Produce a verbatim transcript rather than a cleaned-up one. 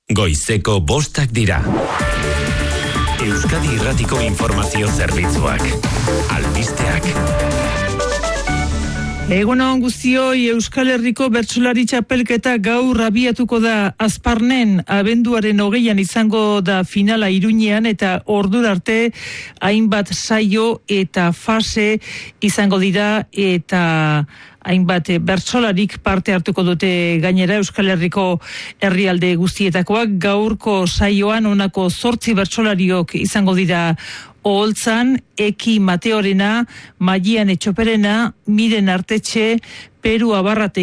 Goizeko bostak dira. Euskadi Irratiko Informazio Zerbitzuak. Albisteak. Egunon guztioi, Euskal Herriko bertsolari txapelketa gaur abiatuko da Azparnen, abenduaren hogeian izango da finala Iruñean, eta ordura arte hainbat saio eta fase izango dira, eta hainbat bertsolarik parte hartuko dute gainera Euskal Herriko herrialde guztietakoak. Gaurko saioan honako zortzi bertsolariok izango dira oholtzan: Eki Mateorena, Maian Etxoperena, Miren Artetxe, Peru Abarrate